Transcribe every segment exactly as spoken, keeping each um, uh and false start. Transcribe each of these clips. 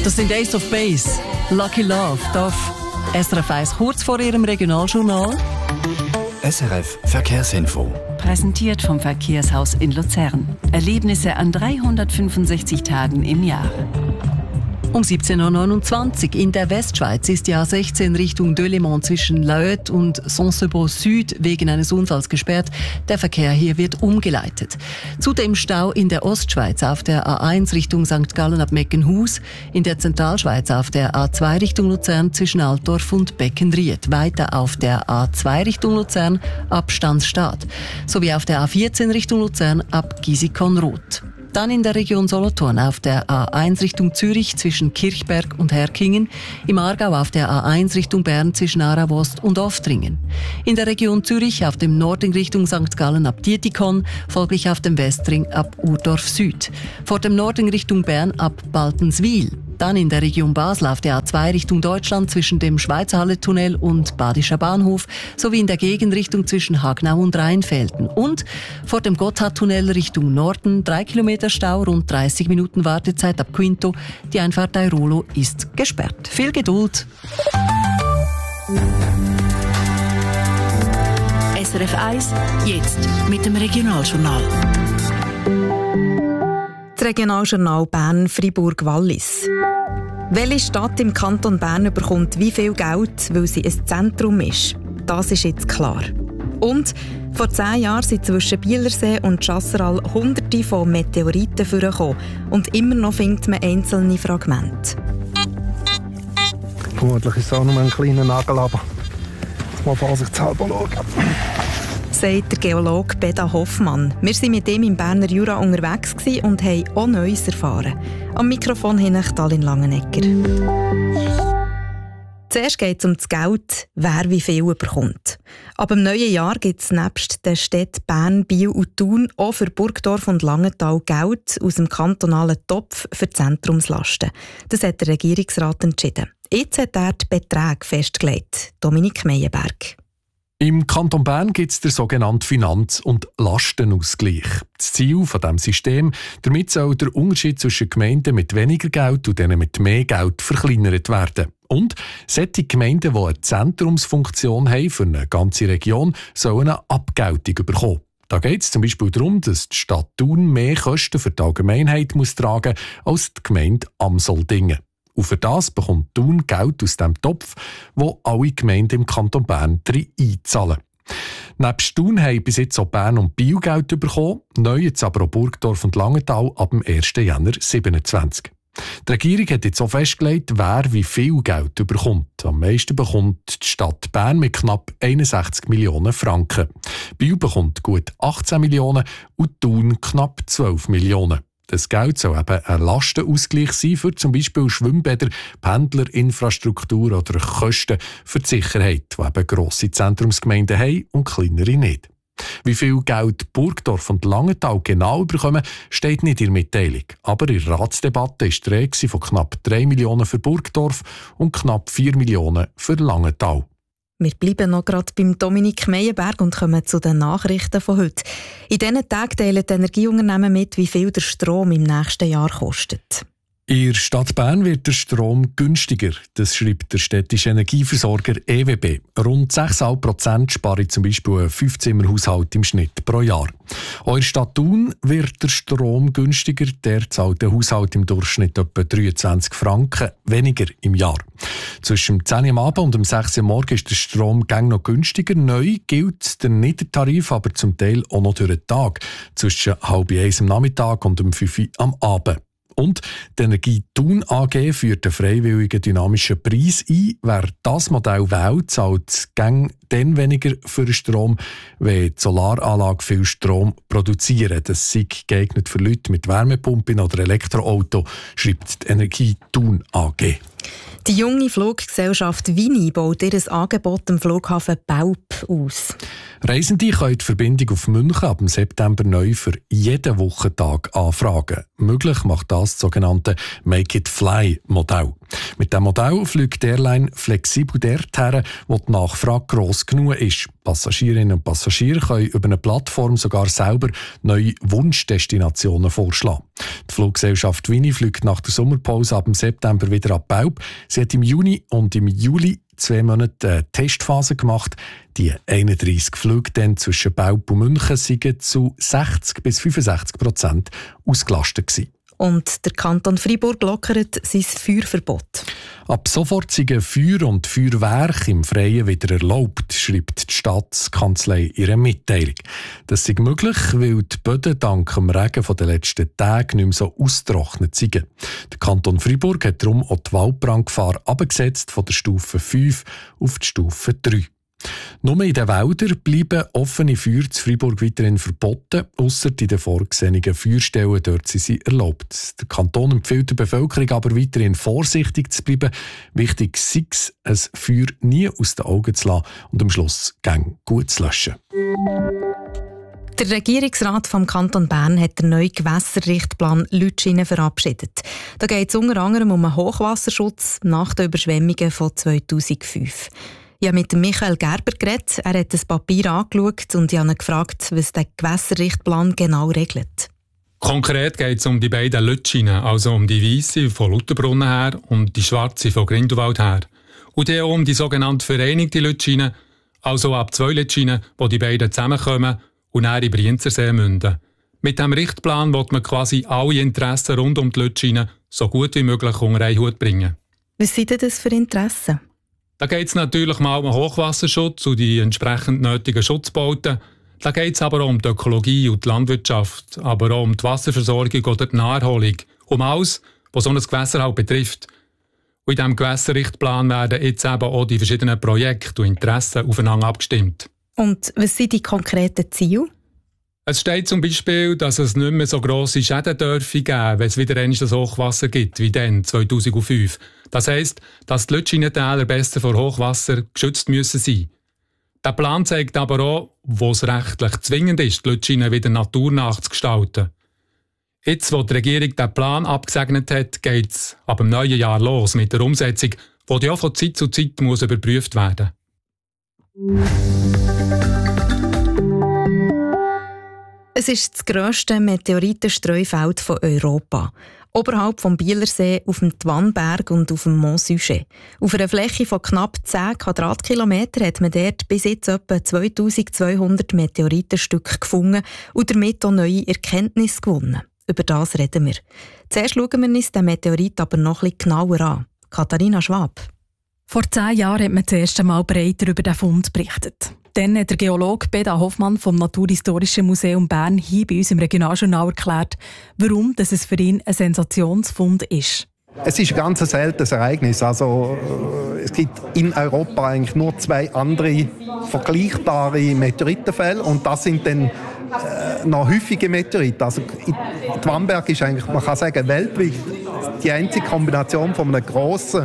Das sind Ace of Base, Lucky Love, auf S R F eins kurz vor ihrem Regionaljournal. S R F Verkehrsinfo. Präsentiert vom Verkehrshaus in Luzern. Erlebnisse an dreihundertfünfundsechzig Tagen im Jahr. Um siebzehn Uhr neunundzwanzig in der Westschweiz ist die A sechzehn Richtung Delémont zwischen La Hötte und Saint-Sebaud Süd wegen eines Unfalls gesperrt. Der Verkehr hier wird umgeleitet. Zudem Stau in der Ostschweiz auf der A eins Richtung Sankt Gallen ab Meckenhus, in der Zentralschweiz auf der A zwei Richtung Luzern zwischen Altdorf und Beckenried, weiter auf der A zwei Richtung Luzern ab Stanzstadt, sowie auf der A vierzehn Richtung Luzern ab Gisikon-Roth. Dann in der Region Solothurn auf der A eins Richtung Zürich zwischen Kirchberg und Herkingen, im Aargau auf der A eins Richtung Bern zwischen Aarau-Ost und Oftringen. In der Region Zürich auf dem Nordring Richtung Sankt Gallen ab Dietikon, folglich auf dem Westring ab Urdorf Süd. Vor dem Nordring Richtung Bern ab Baltenswil. Dann in der Region Basel auf der A zwei Richtung Deutschland zwischen dem Schweizerhalle-Tunnel und Badischer Bahnhof sowie in der Gegenrichtung zwischen Hagnau und Rheinfelden. Und vor dem Gotthardtunnel Richtung Norden drei Kilometer Stau, rund dreißig Minuten Wartezeit ab Quinto. Die Einfahrt Airolo ist gesperrt. Viel Geduld! S R F eins, jetzt mit dem Regionaljournal. Das Regionaljournal Bern-Fribourg-Wallis. Welche Stadt im Kanton Bern bekommt wie viel Geld, weil sie ein Zentrum ist? Das ist jetzt klar. Und vor zehn Jahren sind zwischen Bielersee und Chasseral Hunderte von Meteoriten vorgekommen. Und immer noch findet man einzelne Fragmente. Vermutlich ist es auch nur ein kleiner Nagel, aber jetzt mal vorsichtshalber schauen. Sagt der Geologe Beda Hoffmann. Wir waren mit ihm im Berner Jura unterwegs und haben auch Neues erfahren. Am Mikrofon hinten Dalin Langenegger. Zuerst geht es um das Geld, wer wie viel bekommt. Ab dem neuen Jahr gibt es nebst den Städten Bern, Biel und Thun auch für Burgdorf und Langenthal Geld aus dem kantonalen Topf für Zentrumslasten. Das hat der Regierungsrat entschieden. Jetzt hat er die Beträge festgelegt. Dominik Meyerberg. Im Kanton Bern gibt es den sogenannten Finanz- und Lastenausgleich. Das Ziel von diesem System, damit soll der Unterschied zwischen Gemeinden mit weniger Geld und denen mit mehr Geld verkleinert werden. Und solche Gemeinden, die eine Zentrumsfunktion haben für eine ganze Region, sollen eine Abgeltung bekommen. Da geht es zum Beispiel darum, dass die Stadt Thun mehr Kosten für die Allgemeinheit muss tragen als die Gemeinde Amsoldingen. Und für das bekommt Thun Geld aus dem Topf, wo alle Gemeinden im Kanton Bern drin einzahlen. Nebst Thun haben bis jetzt auch Bern und Biel Geld bekommen, neu jetzt aber auch Burgdorf und Langenthal ab dem ersten Januar siebenundzwanzig. Die Regierung hat jetzt auch festgelegt, wer wie viel Geld bekommt. Am meisten bekommt die Stadt Bern mit knapp einundsechzig Millionen Franken. Biel bekommt gut achtzehn Millionen und Thun knapp zwölf Millionen. Das Geld soll eben ein Lastenausgleich sein für zum Beispiel Schwimmbäder, Pendlerinfrastruktur oder Kosten für die Sicherheit, die eben grosse Zentrumsgemeinden haben und kleinere nicht. Wie viel Geld Burgdorf und Langenthal genau bekommen, steht nicht in der Mitteilung. Aber in der Ratsdebatte war die Rede von knapp drei Millionen für Burgdorf und knapp vier Millionen für Langenthal. Wir bleiben noch gerade beim Dominik Meyerberg und kommen zu den Nachrichten von heute. In diesen Tagen teilen die Energieunternehmen mit, wie viel der Strom im nächsten Jahr kostet. In der Stadt Bern wird der Strom günstiger. Das schreibt der städtische Energieversorger E W B. Rund sechs Komma fünf Prozent spare zum Beispiel ein Fünfzimmerhaushalt im Schnitt pro Jahr. Auch in der Stadt Thun wird der Strom günstiger. Der zahlt der Haushalt im Durchschnitt etwa dreiundzwanzig Franken weniger im Jahr. Zwischen zehn Uhr am Abend und um sechs Uhr morgens ist der Strom gang noch günstiger. Neu gilt der Niedertarif aber zum Teil auch noch durch den Tag. Zwischen halb eins am Nachmittag und um fünf Uhr am Abend. Und die Energie Thun A G führt einen freiwilligen dynamischen Preis ein. Wer das Modell wählt, zahlt gang dann weniger für den Strom, wenn die Solaranlage viel Strom produzieren. Das sei geeignet für Leute mit Wärmepumpen oder Elektroauto, schreibt die Energie Thun A G. Die junge Fluggesellschaft Vini baut ihr Angebot am Flughafen Belp aus. Reisende können die Verbindung auf München ab dem September neu für jeden Wochentag anfragen. Möglich macht das das sogenannte Make-it-Fly-Modell. Mit diesem Modell fliegt die Airline flexibel dorthin, wo die Nachfrage gross genug ist. Passagierinnen und Passagiere können über eine Plattform sogar selber neue Wunschdestinationen vorschlagen. Die Fluggesellschaft Vini fliegt nach der Sommerpause ab dem September wieder ab Belp. Sie hat im Juni und im Juli zwei Monate eine Testphase gemacht. Die einunddreissig Flüge dann zwischen Belp und München seien zu sechzig bis fünfundsechzig Prozent ausgelastet gewesen. Und der Kanton Freiburg lockert sein Feuerverbot. Ab sofort sind Feuer und Feuerwerk im Freien wieder erlaubt, schreibt die Staatskanzlei in ihrer Mitteilung. Das ist möglich, weil die Böden dank dem Regen der letzten Tage nicht mehr so ausgetrocknet sind. Der Kanton Freiburg hat darum auch die Waldbrandgefahr abgesetzt von der Stufe fünf auf die Stufe drei. Nur in den Wäldern bleiben offene Feuer zu Freiburg weiterhin verboten, ausser in den vorgesehenen Feuerstellen, dort sind sie erlaubt. Der Kanton empfiehlt der Bevölkerung aber weiterhin vorsichtig zu bleiben. Wichtig sei es, ein Feuer nie aus den Augen zu lassen und am Schluss gang gut zu löschen. Der Regierungsrat vom Kanton Bern hat den neuen Gewässerrichtplan Lütschine verabschiedet. Da geht es unter anderem um einen Hochwasserschutz nach den Überschwemmungen von zweitausendfünf. Ich habe mit Michael Gerber geredet. Er hat das Papier angeschaut und ich habe ihn gefragt, was der Gewässerrichtplan genau regelt. Konkret geht es um die beiden Lütschinen, also um die weisse von Lauterbrunnen her und die schwarze von Grindelwald her. Und dann auch um die sogenannte vereinigte Lütschine, also ab zwei Lütschinen, wo die beiden zusammenkommen und dann in Brienzersee münden. Mit diesem Richtplan will man quasi alle Interessen rund um die Lütschine so gut wie möglich unter einen Hut bringen. Was sind denn das für Interessen? Da geht es natürlich mal um den Hochwasserschutz und die entsprechend nötigen Schutzbauten. Da geht es aber auch um die Ökologie und die Landwirtschaft, aber auch um die Wasserversorgung oder die Naherholung. Um alles, was so ein Gewässer halt betrifft. Und in diesem Gewässerrichtplan werden jetzt eben auch die verschiedenen Projekte und Interessen aufeinander abgestimmt. Und was sind die konkreten Ziele? Es steht zum Beispiel, dass es nicht mehr so grosse Schäden dürfen geben, wenn es wieder einmal das Hochwasser gibt, wie dann zweitausendfünf. Das heisst, dass die Lütschinentäler besser vor Hochwasser geschützt müssen sein. Der Plan zeigt aber auch, wo es rechtlich zwingend ist, die Lütschinen wieder naturnah zu gestalten. Jetzt, wo die Regierung den Plan abgesegnet hat, geht es ab dem neuen Jahr los mit der Umsetzung, die auch von Zeit zu Zeit muss überprüft werden muss. Es ist das grösste Meteoritenstreufeld von Europa. Oberhalb vom Bielersee, auf dem Twanberg und auf dem Mont Suchet. Auf einer Fläche von knapp zehn Quadratkilometern hat man dort bis jetzt etwa zweitausendzweihundert Meteoritenstücke gefunden und damit auch neue Erkenntnisse gewonnen. Über das reden wir. Zuerst schauen wir uns den Meteorit aber noch etwas genauer an. Katharina Schwab. Vor zehn Jahren hat man das erste Mal breiter über den Fund berichtet. Dann hat der Geologe Beda Hoffmann vom Naturhistorischen Museum Bern hier bei uns im Regionaljournal erklärt, warum das es für ihn ein Sensationsfund ist. Es ist ein ganz seltenes Ereignis. Also, es gibt in Europa eigentlich nur zwei andere vergleichbare Meteoritenfälle und das sind dann äh, noch häufige Meteoriten. Also, Twanberg ist eigentlich, man kann sagen, weltweit die einzige Kombination von einem grossen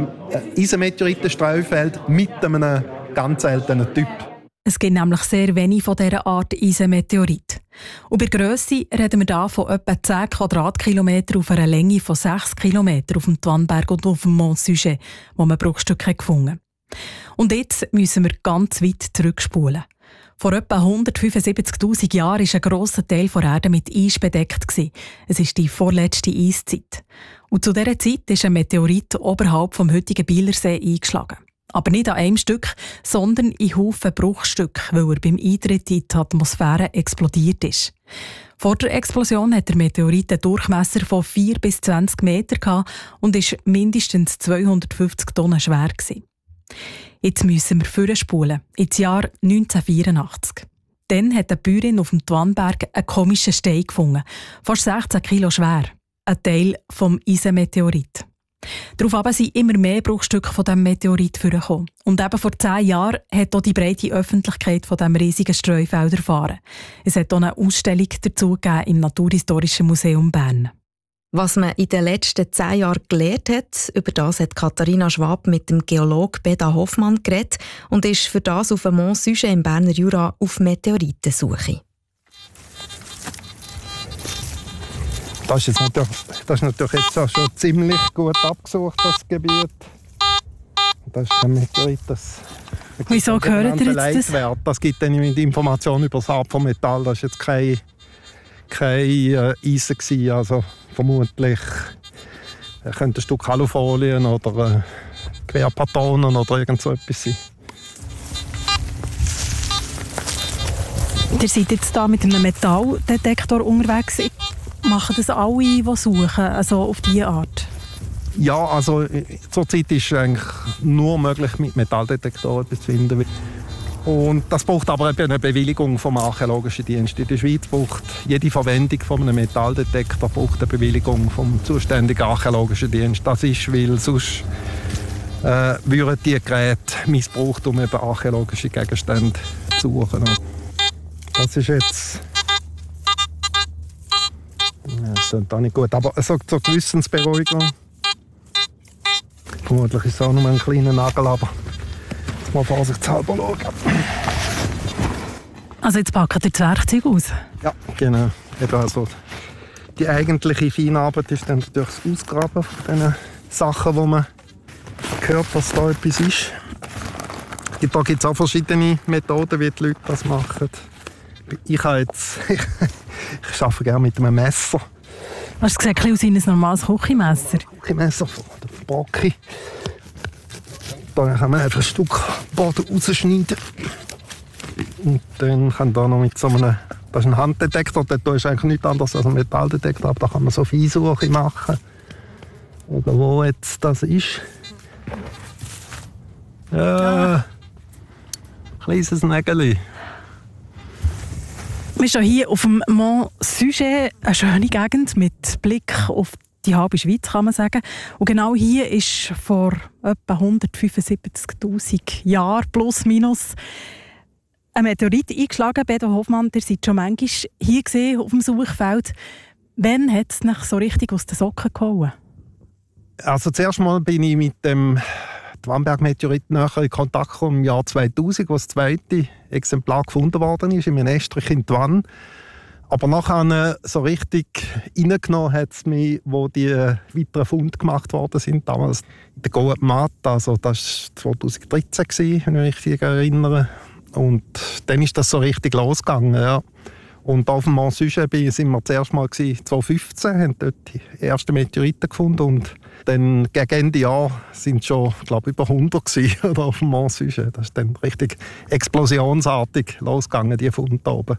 Eisenmeteoritenstreufeld mit einem ganz seltenen Typ. Es gibt nämlich sehr wenig von dieser Art Eisenmeteorit. Und bei Grösse reden wir hier von etwa zehn Quadratkilometern auf einer Länge von sechs Kilometern auf dem Twanberg und auf dem Mont Suchet, wo man Bruchstücke gefunden haben. Und jetzt müssen wir ganz weit zurückspulen. Vor etwa hundertfünfundsiebzigtausend Jahren war ein grosser Teil der Erde mit Eis bedeckt. Es ist die vorletzte Eiszeit. Und zu dieser Zeit ist ein Meteorit oberhalb vom heutigen Bielersee eingeschlagen. Aber nicht an einem Stück, sondern in Haufen Bruchstücke, weil er beim Eintritt in die Atmosphäre explodiert ist. Vor der Explosion hat der Meteorit einen Durchmesser von vier bis zwanzig Meter und war mindestens zweihundertfünfzig Tonnen schwer. Jetzt müssen wir vorspulen, ins Jahr neunzehnhundertvierundachtzig. Dann hat eine Bäuerin auf dem Twanberg einen komischen Stein gefunden, fast sechzehn Kilo schwer, ein Teil des Eisenmeteorit. Daraufhin sind immer mehr Bruchstücke von diesem Meteorit vorgekommen. Und eben vor zehn Jahren hat auch die breite Öffentlichkeit von diesem riesigen Streufeld erfahren. Es hat auch eine Ausstellung dazu gegeben im Naturhistorischen Museum Bern. Was man in den letzten zehn Jahren gelernt hat, über das hat Katharina Schwab mit dem Geologen Beda Hoffmann geredet und ist für das auf dem Mont Suchet im Berner Jura auf Meteoritensuche. Das ist, jetzt natürlich, das ist natürlich jetzt auch schon ziemlich gut abgesucht, das Gebiet. Das ist kein Meteorit, das... Wieso gehört ihr jetzt das? Das gibt dann die Information über das Art von Metall. Das war jetzt kein, kein äh, Eisen gewesen. Also vermutlich äh, könnte ein Stück Alufolien oder äh, Querpatronen oder irgend so etwas sein. Ihr seid jetzt hier mit einem Metalldetektor unterwegs. Machen das alle, die suchen, also auf diese Art? Ja, also zurzeit ist es eigentlich nur möglich, mit Metalldetektoren etwas zu finden. Und das braucht aber eben eine Bewilligung vom Archäologischen Dienst. In der Schweiz braucht jede Verwendung von einem Metalldetektor braucht eine Bewilligung vom zuständigen Archäologischen Dienst. Das ist, weil sonst äh, würden diese Geräte missbraucht, um eben archäologische Gegenstände zu suchen. Das ist jetzt... Ja, das ist auch nicht gut, aber es sorgt zur Gewissensberuhigung. Vermutlich ist es auch nur ein kleiner Nagel, aber jetzt mal vorsichtshalber schauen. Also jetzt packt ihr das Werkzeug aus? Ja, genau. Also die eigentliche Feinarbeit ist dann durch das Ausgraben von diesen Sachen, wo man hört, dass da etwas ist. Da gibt es auch verschiedene Methoden, wie die Leute das machen. Ich, jetzt, ich, ich arbeite gerne mit einem Messer. Hast du gesagt, aus ein normales Küchenmesser? Küchenmesser von der Brocki. Da kann man einfach ein Stück Boden rausschneiden. Und dann kann da noch mit so einem... Das ist ein Handdetektor, der ist eigentlich nichts anderes als ein Metalldetektor, aber da kann man so Feinsuche machen. Oder wo jetzt das ist. Ja, ein kleines Nägeli. Wir stehen hier auf dem Mont Sujet, eine schöne Gegend mit Blick auf die halbe Schweiz, kann man sagen. Und genau hier ist vor etwa hundertfünfundsiebzigtausend Jahren plus minus ein Meteorit eingeschlagen. Bedo Hoffmann, ihr seid schon manchmal hier gesehen auf dem Suchfeld. Wann hat es euch so richtig aus den Socken gehauen? Also zuerst mal bin ich mit dem Twanberg-Meteorit näher in Kontakt gekommen im Jahr zweitausend, wo das zweite Exemplar gefunden worden ist, in einem Estrich in Twann. Aber nachher so richtig reingenommen hat es mich, wo die weiteren Funde gemacht worden sind, damals in der Goat Mat, also das war zweitausenddreizehn, wenn ich mich richtig erinnere. Und dann ist das so richtig losgegangen, ja. Und auf dem Mont Sujet sind wir zuerst mal zweitausendfünfzehn, haben dort die ersten Meteoriten gefunden und dann gegen Ende Jahr sind schon, glaube ich, über hundert gewesen, oder, auf dem Mont Sujet. Das ist dann richtig explosionsartig losgegangen, die Funde da oben.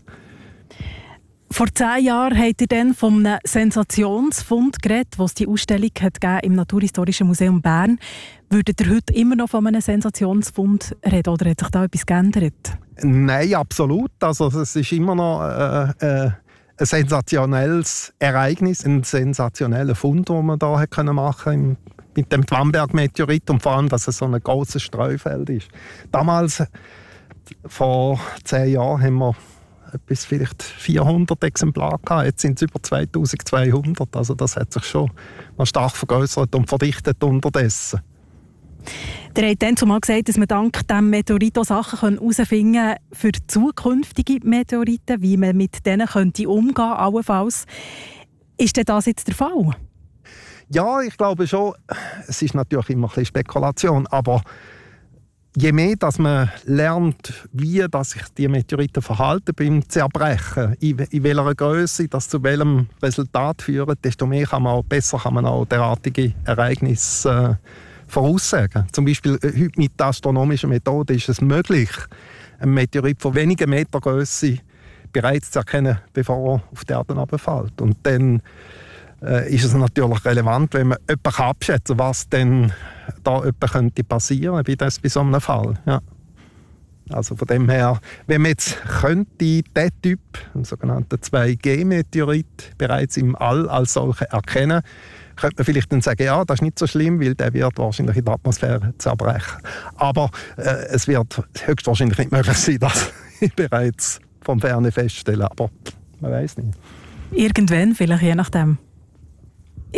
Vor zehn Jahren habt ihr dann von einem Sensationsfund geredet, was die Ausstellung hat im Naturhistorischen Museum Bern. Würdet ihr heute immer noch von einem Sensationsfund reden oder hat sich da etwas geändert? Nein, absolut. Also, es ist immer noch äh, äh, ein sensationelles Ereignis, ein sensationeller Fund, den man hier hat machen konnte mit dem Twanberg-Meteorit und vor allem, dass es so ein grosses Streufeld ist. Damals, vor zehn Jahren, haben wir bis vielleicht vierhundert Exemplare gehabt. Jetzt sind es über zweitausendzweihundert. Also das hat sich schon noch stark vergrößert und verdichtet unterdessen. Der hat dann zumal gesagt, dass man dank diesem Meteorit auch Sachen herausfinden kann für zukünftige Meteoriten, wie man mit denen könnte umgehen könnte, allenfalls. Ist denn das jetzt der Fall? Ja, ich glaube schon. Es ist natürlich immer ein bisschen Spekulation, aber je mehr dass man lernt, wie dass sich die Meteoriten verhalten beim Zerbrechen, in, in welcher Größe das zu welchem Resultat führt, desto mehr kann man auch, besser kann man auch derartige Ereignisse äh, voraussagen. Zum Beispiel heute mit der astronomischen Methode ist es möglich, einen Meteorit von wenigen Meter Größe bereits zu erkennen, bevor er auf die Erde runterfällt. Und dann äh, ist es natürlich relevant, wenn man jemanden abschätzen kann, was denn da etwas könnte passieren, wie das bei so einem Fall. Ja. Also von dem her, wenn man jetzt könnte diesen Typ, einen sogenannten zwei G Meteorit, bereits im All als solche erkennen, könnte man vielleicht dann sagen, ja, das ist nicht so schlimm, weil der wird wahrscheinlich in der Atmosphäre zerbrechen. Aber äh, es wird höchstwahrscheinlich nicht möglich sein, das bereits vom Ferne feststellen. Aber man weiß nicht. Irgendwann, vielleicht je nachdem. Jetzt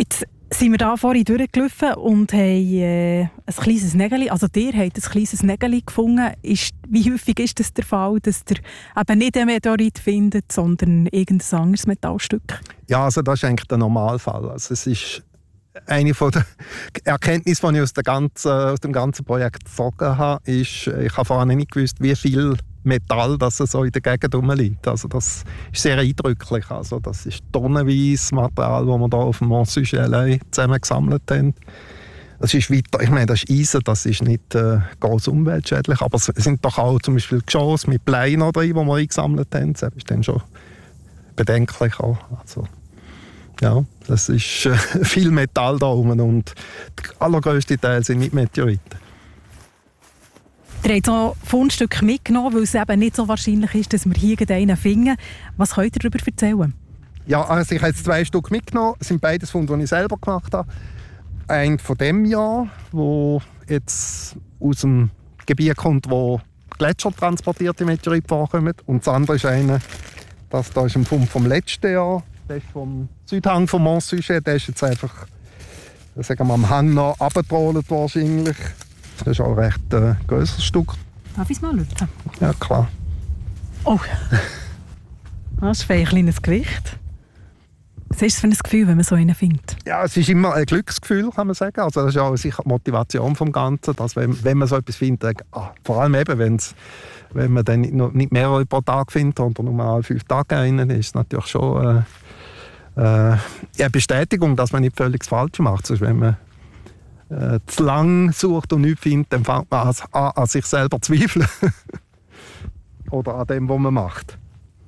Sind wir da vorhin durchgelaufen und haben äh, ein kleines Nägeli, also ihr habt ein kleines Nägeli gefunden. Ist, wie häufig ist das der Fall, dass ihr eben nicht einen Meteorit findet, sondern irgendein anderes Metallstück? Ja, also das ist eigentlich der Normalfall. Also es ist eine von der Erkenntnisse, die ich aus, der ganzen, aus dem ganzen Projekt gezogen habe, ist, ich habe vorher nicht gewusst, wie viel Metall, das so in der Gegend rumliegt. Also das ist sehr eindrücklich. Also das ist tonnenweise Material, das wir hier auf dem Mont Sujet zusammengesammelt haben. Das ist weiter, ich meine, das ist Eisen, das ist nicht äh, ganz umweltschädlich, aber es sind doch auch zum Beispiel Geschosse mit Blei noch drin, die wir eingesammelt haben. Das ist dann schon bedenklich auch. Also, ja, das ist äh, viel Metall da rum und der allergrößte Teil sind nicht Meteoriten. Ihr habt so Fundstücke mitgenommen, weil es eben nicht so wahrscheinlich ist, dass wir hier einen finden. Was könnt ihr darüber erzählen? Ja, also ich habe jetzt zwei Stück mitgenommen. Das sind beides Funde, die ich selber gemacht habe. Ein von dem Jahr, wo jetzt aus dem Gebiet kommt, wo Gletscher transportierte Meteoriten vorkommen. Und das andere ist einer, das da ist ein Fund vom letzten Jahr. Der ist vom Südhang vom Mont Sujet. Der ist jetzt einfach, sagen wir, am Hang noch runtergetrollt wahrscheinlich. Das ist auch ein recht äh, grösseres Stück. Darf ich es mal schauen? Ja, klar. Oh, das ist ein kleines Gewicht. Was ist es für ein Gefühl, wenn man so einen findet? Ja, es ist immer ein Glücksgefühl, kann man sagen. Also das ist auch sicher die Motivation vom Ganzen, dass wenn, wenn man so etwas findet, ah, vor allem eben, wenn's, wenn man dann nicht, nicht mehrere pro Tag findet, sondern nur alle fünf Tage einen, ist es natürlich schon äh, äh, eine Bestätigung, dass man nicht völlig das Falsche macht. Also wenn man äh, zu lang sucht und nichts findet, dann fängt man an, an, an sich selber zu zweifeln. Oder an dem, was man macht.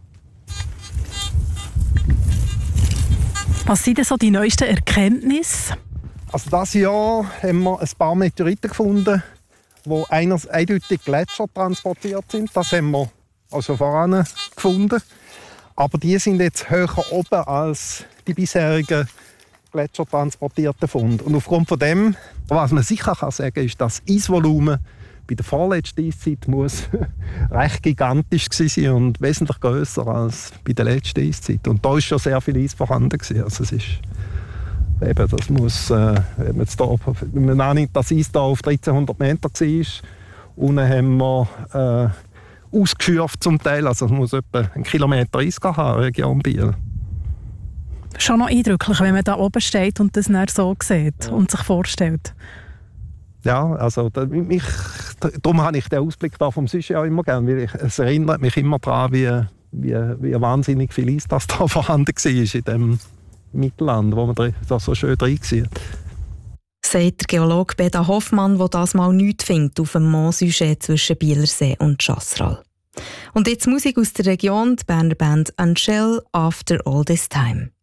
Was sind denn so die neuesten Erkenntnisse? Also dieses Jahr haben wir ein paar Meteoriten gefunden, die eindeutig Gletscher transportiert sind. Das haben wir also voran gefunden. Aber die sind jetzt höher oben als die bisherigen Gletscher transportierten Funde. Und aufgrund von dem, was man sicher kann sagen, ist, dass das Eisvolumen bei der vorletzten Eiszeit muss recht gigantisch gewesen sein und wesentlich grösser als bei der letzten Eiszeit. Und da war schon sehr viel Eis vorhanden gewesen. Also es ist eben, das muss, äh, wenn man jetzt da, wenn man annimmt, dass Eis da auf dreizehnhundert Meter war, unten haben wir äh, ausgeschürft zum Teil, also es muss etwa einen Kilometer Eis haben, Region Biel. Schon noch eindrücklich, wenn man da oben steht und das dann so sieht ja. Und sich vorstellt. Ja, also da, mich, darum habe ich den Ausblick da vom Sujet auch immer gerne, weil ich, es erinnert mich immer daran, wie, wie, wie wahnsinnig viel Eis das da vorhanden war in dem Mittelland, wo man da so schön drin war. Sagt der Geologe Beda Hoffmann, der das mal nichts findet auf dem Mont Sujet zwischen Bielersee und Chasseral. Und jetzt Musik aus der Region, die Berner Band Angel, After All This Time.